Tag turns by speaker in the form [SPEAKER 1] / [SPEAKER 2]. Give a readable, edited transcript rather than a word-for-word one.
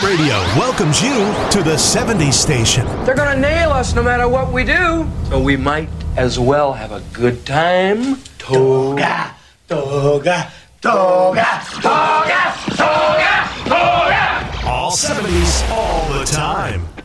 [SPEAKER 1] Radio welcomes you to the 70s station.
[SPEAKER 2] They're gonna nail us no matter what we do. So we might as well have a good time. Toga, toga, toga, toga, toga, toga.
[SPEAKER 1] All 70s, all the time.